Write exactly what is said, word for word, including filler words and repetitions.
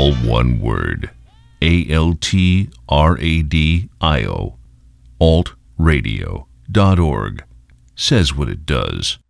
all one word. A L T R A D I O. alt radio dot org. Says what it does.